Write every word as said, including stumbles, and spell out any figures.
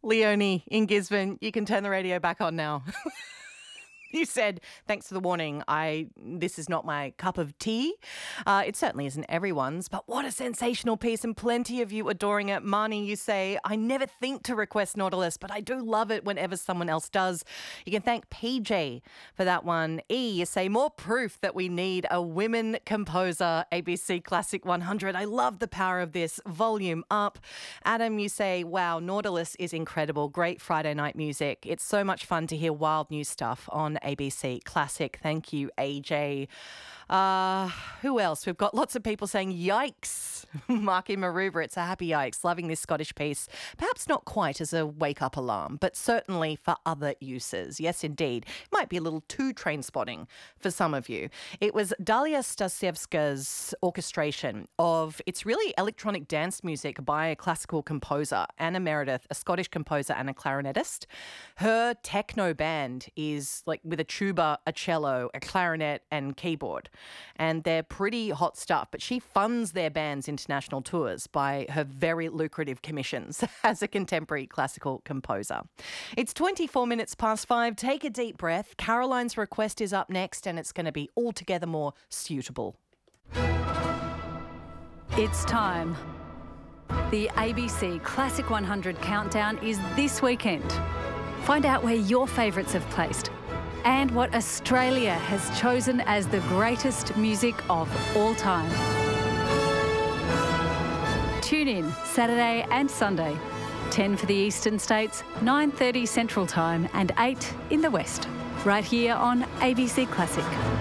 Leonie in Gisborne, you can turn the radio back on now. You said, thanks for the warning, I this is not my cup of tea. Uh, it certainly isn't everyone's, but what a sensational piece and plenty of you adoring it. Marnie, you say, I never think to request Nautilus, but I do love it whenever someone else does. You can thank P J for that one. E, you say, more proof that we need a women composer, A B C Classic one hundred. I love the power of this. Volume up. Adam, you say, wow, Nautilus is incredible. Great Friday night music. It's so much fun to hear wild new stuff on A B C Classic. Thank you, A J. Uh, who else? We've got lots of people saying, yikes. Mark in Maroubra, it's a happy yikes. Loving this Scottish piece. Perhaps not quite as a wake-up alarm, but certainly for other uses. Yes, indeed. It might be a little too train-spotting for some of you. It was Dalia Stasevska's orchestration of, it's really electronic dance music by a classical composer, Anna Meredith, a Scottish composer and a clarinetist. Her techno band is like with a tuba, a cello, a clarinet and keyboard. And they're pretty hot stuff, but she funds their band's international tours by her very lucrative commissions as a contemporary classical composer. It's twenty-four minutes past five. Take a deep breath. Caroline's request is up next, and it's going to be altogether more suitable. It's time. The A B C Classic one hundred Countdown is this weekend. Find out where your favourites have placed and what Australia has chosen as the greatest music of all time. Tune in Saturday and Sunday, ten for the eastern states, nine thirty Central Time and eight in the west, right here on A B C Classic.